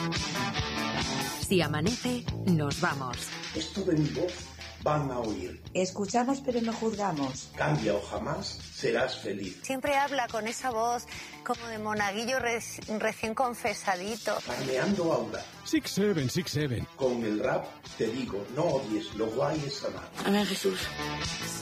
Si amanece, nos vamos. Esto de mi voz van a oír. Escuchamos pero no juzgamos. Cambia o jamás serás feliz. Siempre habla con esa voz como de monaguillo recién confesadito. Farmeando aura. 6-7, 6-7. Con el rap te digo, no odies, lo guay es amar. Amén, Jesús.